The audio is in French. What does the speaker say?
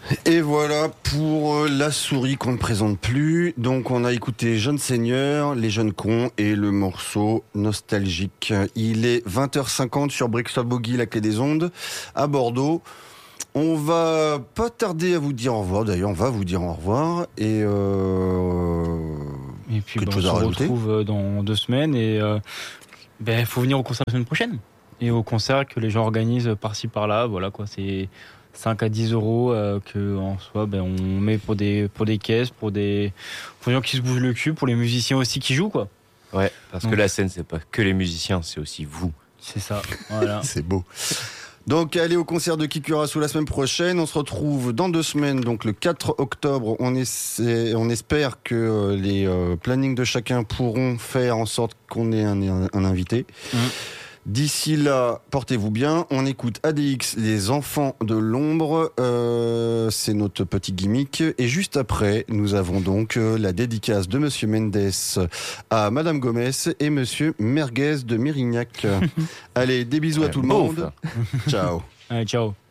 Et voilà pour la souris qu'on ne présente plus. Donc on a écouté Jeune Seigneur, Les Jeunes Cons et le morceau Nostalgique. Il est 20h50 sur Brixton Boogie, la Clé des Ondes, à Bordeaux. On va pas tarder à vous dire au revoir. D'ailleurs, on va vous dire au revoir. Et puis quelque on chose se à rajouter retrouve dans 2 semaines. Et faut venir au concert la semaine prochaine. Et au concert que les gens organisent par-ci par-là. Voilà quoi, c'est 5 à 10 euros que en soi on met pour des caisses, pour les gens qui se bougent le cul, pour les musiciens aussi qui jouent quoi. Ouais, parce que la scène c'est pas que les musiciens, c'est aussi vous. C'est ça, voilà. C'est beau. Donc allez au concert de Kikurasu la semaine prochaine. On se retrouve dans 2 semaines, donc le 4 octobre. On espère que les plannings de chacun pourront faire en sorte qu'on ait un invité. D'ici là, portez-vous bien. On écoute ADX, les enfants de l'ombre. C'est notre petit gimmick. Et juste après, nous avons donc la dédicace de Monsieur Mendes à Madame Gomez et Monsieur Merguez de Mérignac. Allez, des bisous à tout le monde. Ciao. Allez, ciao.